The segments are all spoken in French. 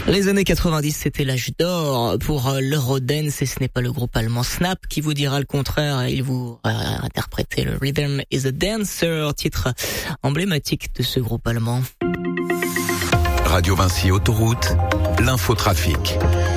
Les années 90, c'était l'âge d'or pour l'Eurodance et ce n'est pas le groupe allemand Snap qui vous dira le contraire. Il vous interprétait le Rhythm is a Dancer, titre emblématique de ce groupe allemand. Radio Vinci Autoroute, l'infotrafic.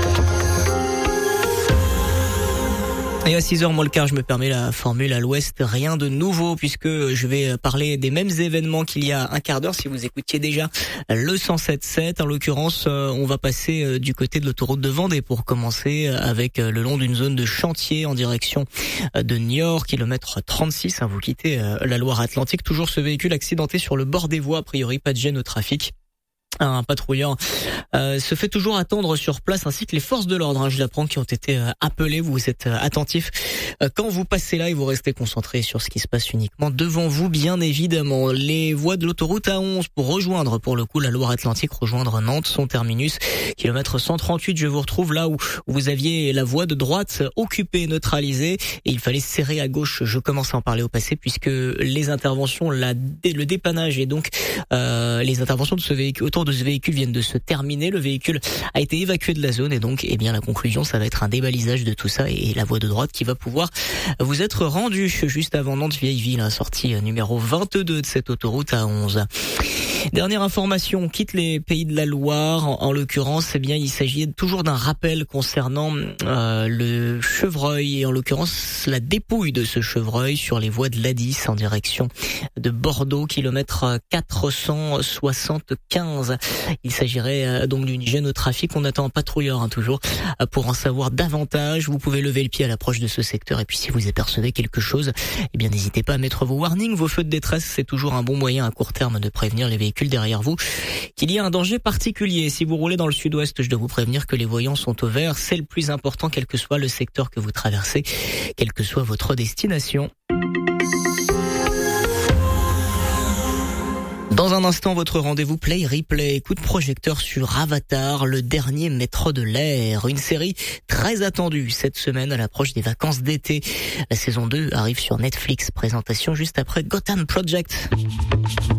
Et à 6h moins le quart, je me permets la formule à l'ouest, rien de nouveau puisque je vais parler des mêmes événements qu'il y a un quart d'heure si vous écoutiez déjà le 107.7. En l'occurrence, on va passer du côté de l'autoroute de Vendée pour commencer avec le long d'une zone de chantier en direction de Niort, kilomètre 36. Vous quittez la Loire-Atlantique. Toujours ce véhicule accidenté sur le bord des voies, a priori pas de gêne au trafic. Un patrouilleur se fait toujours attendre sur place, ainsi que les forces de l'ordre, je l'apprends, qui ont été appelées. Vous êtes attentifs quand vous passez là et vous restez concentrés sur ce qui se passe uniquement devant vous, bien évidemment. Les voies de l'autoroute A11 pour rejoindre, pour le coup, la Loire-Atlantique, rejoindre Nantes, son terminus, kilomètre 138. Je vous retrouve là où vous aviez la voie de droite occupée, neutralisée, et il fallait serrer à gauche. Je commence à en parler au passé puisque les interventions, le dépannage et donc les interventions de ce véhicule, autour de ce véhicule viennent de se terminer. Le véhicule a été évacué de la zone et donc, la conclusion, ça va être un débalisage de tout ça et la voie de droite qui va pouvoir vous être rendue juste avant Nantes-Vieilleville, sortie numéro 22 de cette autoroute A11. Dernière information, on quitte les Pays de la Loire. En l'occurrence, il s'agit toujours d'un rappel concernant le chevreuil et en l'occurrence la dépouille de ce chevreuil sur les voies de l'A10 en direction de Bordeaux, kilomètre 475. Il s'agirait donc d'une gêne au trafic. On attend un patrouilleur toujours pour en savoir davantage. Vous pouvez lever le pied à l'approche de ce secteur et puis si vous apercevez quelque chose, n'hésitez pas à mettre vos warnings, vos feux de détresse. C'est toujours un bon moyen à court terme de prévenir les véhicules derrière vous qu'il y a un danger particulier. Si vous roulez dans le sud-ouest, je dois vous prévenir que les voyants sont au vert. C'est le plus important, quel que soit le secteur que vous traversez, quelle que soit votre destination. Dans un instant, votre rendez-vous Play Replay, coup de projecteur sur Avatar, le dernier maître de l'air. Une série très attendue cette semaine à l'approche des vacances d'été. La saison 2 arrive sur Netflix. Présentation juste après Gotham Project.